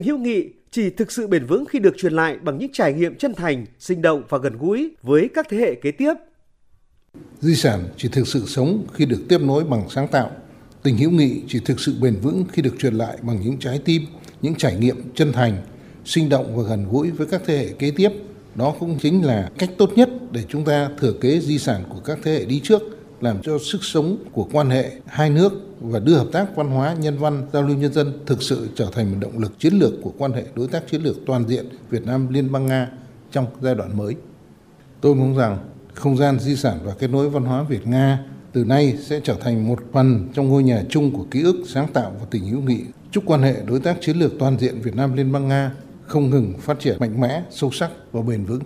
Hữu nghị chỉ thực sự bền vững khi được truyền lại bằng những trải nghiệm chân thành, sinh động và gần gũi với các thế hệ kế tiếp. Di sản chỉ thực sự sống khi được tiếp nối bằng sáng tạo. Tình hữu nghị chỉ thực sự bền vững khi được truyền lại bằng những trái tim, những trải nghiệm chân thành, sinh động và gần gũi với các thế hệ kế tiếp. Đó cũng chính là cách tốt nhất để chúng ta thừa kế di sản của các thế hệ đi trước, làm cho sức sống của quan hệ hai nước và đưa hợp tác văn hóa, nhân văn, giao lưu nhân dân thực sự trở thành một động lực chiến lược của quan hệ đối tác chiến lược toàn diện Việt Nam-Liên bang Nga trong giai đoạn mới. Tôi mong rằng không gian di sản và kết nối văn hóa Việt-Nga từ nay sẽ trở thành một phần trong ngôi nhà chung của ký ức, sáng tạo và tình hữu nghị. Chúc quan hệ đối tác chiến lược toàn diện Việt Nam-Liên bang Nga không ngừng phát triển mạnh mẽ, sâu sắc và bền vững.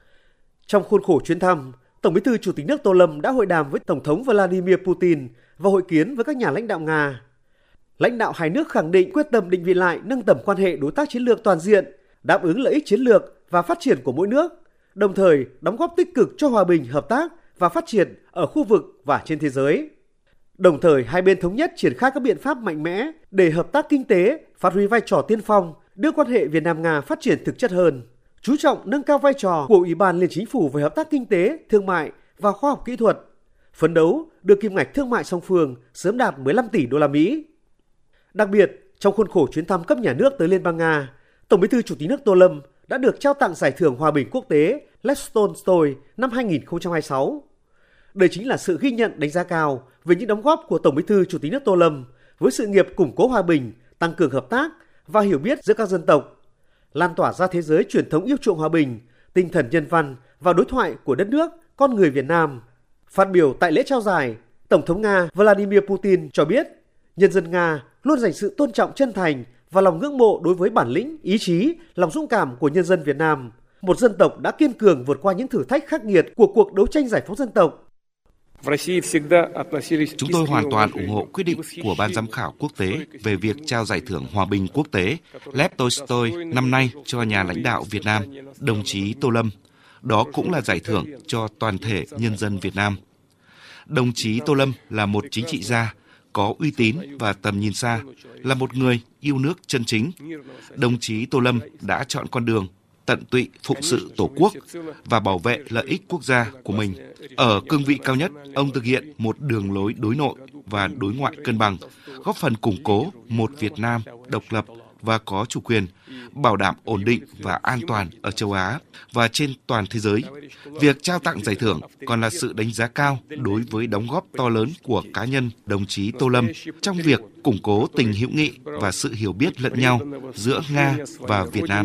Trong khuôn khổ chuyến thăm, Tổng Bí thư Chủ tịch nước Tô Lâm đã hội đàm với Tổng thống Vladimir Putin và hội kiến với các nhà lãnh đạo Nga. Lãnh đạo hai nước khẳng định quyết tâm định vị lại nâng tầm quan hệ đối tác chiến lược toàn diện, đáp ứng lợi ích chiến lược và phát triển của mỗi nước, đồng thời đóng góp tích cực cho hòa bình, hợp tác và phát triển ở khu vực và trên thế giới. Đồng thời, hai bên thống nhất triển khai các biện pháp mạnh mẽ để hợp tác kinh tế phát huy vai trò tiên phong, đưa quan hệ Việt Nam-Nga phát triển thực chất hơn, chú trọng nâng cao vai trò của Ủy ban Liên Chính phủ về hợp tác kinh tế, thương mại và khoa học kỹ thuật, phấn đấu đưa kim ngạch thương mại song phương sớm đạt 15 tỷ đô la Mỹ. Đặc biệt, trong khuôn khổ chuyến thăm cấp nhà nước tới Liên bang Nga, Tổng Bí thư Chủ tịch nước Tô Lâm đã được trao tặng giải thưởng Hòa bình quốc tế Lev Tolstoy năm 2026. Đây chính là sự ghi nhận đánh giá cao về những đóng góp của Tổng Bí thư Chủ tịch nước Tô Lâm với sự nghiệp củng cố hòa bình, tăng cường hợp tác và hiểu biết giữa các dân tộc, lan tỏa ra thế giới truyền thống yêu chuộng hòa bình, tinh thần nhân văn và đối thoại của đất nước, con người Việt Nam. Phát biểu tại lễ trao giải, Tổng thống Nga Vladimir Putin cho biết, nhân dân Nga luôn dành sự tôn trọng chân thành và lòng ngưỡng mộ đối với bản lĩnh, ý chí, lòng dũng cảm của nhân dân Việt Nam, một dân tộc đã kiên cường vượt qua những thử thách khắc nghiệt của cuộc đấu tranh giải phóng dân tộc. Chúng tôi hoàn toàn ủng hộ quyết định của Ban giám khảo quốc tế về việc trao giải thưởng Hòa bình quốc tế Lev Tolstoy năm nay cho nhà lãnh đạo Việt Nam, đồng chí Tô Lâm. Đó cũng là giải thưởng cho toàn thể nhân dân Việt Nam. Đồng chí Tô Lâm là một chính trị gia, có uy tín và tầm nhìn xa, là một người yêu nước chân chính. Đồng chí Tô Lâm đã chọn con đường tận tụy phụng sự Tổ quốc và bảo vệ lợi ích quốc gia của mình. Ở cương vị cao nhất, ông thực hiện một đường lối đối nội và đối ngoại cân bằng, góp phần củng cố một Việt Nam độc lập và có chủ quyền, bảo đảm ổn định và an toàn ở châu Á và trên toàn thế giới. Việc trao tặng giải thưởng còn là sự đánh giá cao đối với đóng góp to lớn của cá nhân đồng chí Tô Lâm trong việc củng cố tình hữu nghị và sự hiểu biết lẫn nhau giữa Nga và Việt Nam.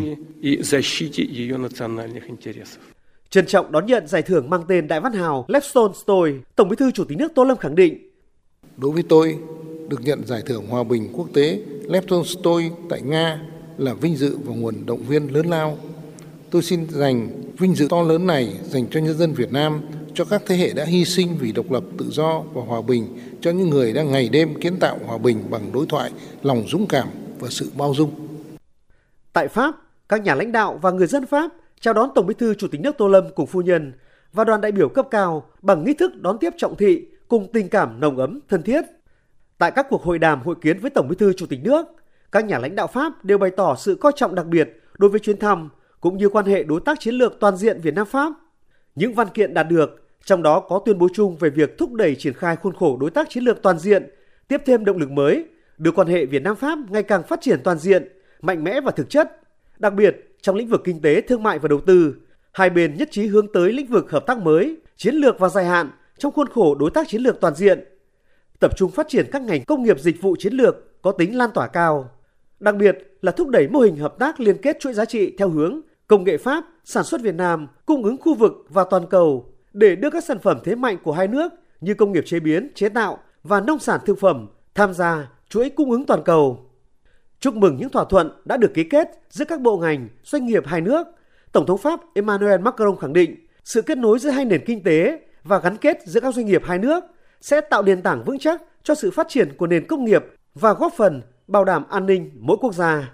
Trân trọng đón nhận giải thưởng mang tên Đại văn hào Lev Tolstoy, Tổng Bí thư Chủ tịch nước Tô Lâm khẳng định: Đối với tôi, được nhận giải thưởng Hòa bình quốc tế Lev Tolstoy tại Nga là vinh dự và nguồn động viên lớn lao. Tôi xin dành vinh dự to lớn này dành cho nhân dân Việt Nam, cho các thế hệ đã hy sinh vì độc lập, tự do và hòa bình, cho những người đang ngày đêm kiến tạo hòa bình bằng đối thoại, lòng dũng cảm và sự bao dung. Tại Pháp, các nhà lãnh đạo và người dân Pháp chào đón Tổng Bí thư Chủ tịch nước Tô Lâm cùng phu nhân và đoàn đại biểu cấp cao bằng nghi thức đón tiếp trọng thị cùng tình cảm nồng ấm, thân thiết. Tại các cuộc hội đàm, hội kiến với Tổng Bí thư Chủ tịch nước, các nhà lãnh đạo Pháp đều bày tỏ sự coi trọng đặc biệt đối với chuyến thăm cũng như quan hệ đối tác chiến lược toàn diện Việt Nam-Pháp. Những văn kiện đạt được, trong đó có tuyên bố chung về việc thúc đẩy triển khai khuôn khổ đối tác chiến lược toàn diện, tiếp thêm động lực mới, đưa quan hệ Việt Nam-Pháp ngày càng phát triển toàn diện, mạnh mẽ và thực chất. Đặc biệt, trong lĩnh vực kinh tế, thương mại và đầu tư, hai bên nhất trí hướng tới lĩnh vực hợp tác mới, chiến lược và dài hạn trong khuôn khổ đối tác chiến lược toàn diện, tập trung phát triển các ngành công nghiệp dịch vụ chiến lược có tính lan tỏa cao. Đặc biệt là thúc đẩy mô hình hợp tác liên kết chuỗi giá trị theo hướng công nghệ Pháp, sản xuất Việt Nam, cung ứng khu vực và toàn cầu để đưa các sản phẩm thế mạnh của hai nước như công nghiệp chế biến, chế tạo và nông sản thực phẩm tham gia chuỗi cung ứng toàn cầu. Chúc mừng những thỏa thuận đã được ký kết giữa các bộ ngành, doanh nghiệp hai nước. Tổng thống Pháp Emmanuel Macron khẳng định sự kết nối giữa hai nền kinh tế và gắn kết giữa các doanh nghiệp hai nước sẽ tạo nền tảng vững chắc cho sự phát triển của nền công nghiệp và góp phần bảo đảm an ninh mỗi quốc gia.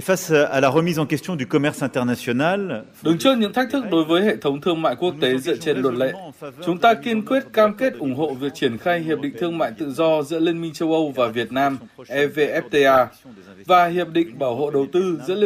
Đứng trước những thách thức đối với hệ thống thương mại quốc tế dựa trên luật lệ, chúng ta kiên quyết cam kết ủng hộ việc triển khai Hiệp định Thương mại Tự do giữa Liên minh châu Âu và Việt Nam (EVFTA) và Hiệp định Bảo hộ Đầu tư giữa Liên